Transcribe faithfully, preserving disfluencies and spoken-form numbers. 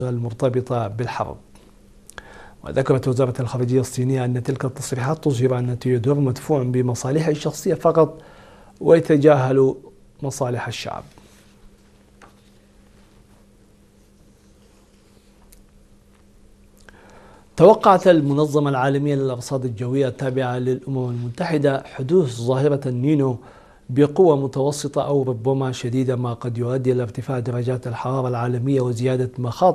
المرتبطة بالحرب. وذكرت وزارة الخارجية الصينية أن تلك التصريحات تظهر أن تيودور مدفوع بمصالحه الشخصية فقط ويتجاهل مصالح الشعب. توقعت المنظمة العالمية للأرصاد الجوية التابعة للأمم المتحدة حدوث ظاهرة النينو بقوة متوسطة أو ربما شديدة، ما قد يؤدي إلى ارتفاع درجات الحرارة العالمية وزيادة مخاطر